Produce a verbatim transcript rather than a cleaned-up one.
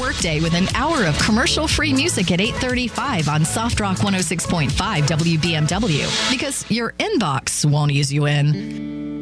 workday with an hour of commercial-free music at eight thirty-five on Soft Rock one oh six point five W B M W. Because your inbox won't ease you in.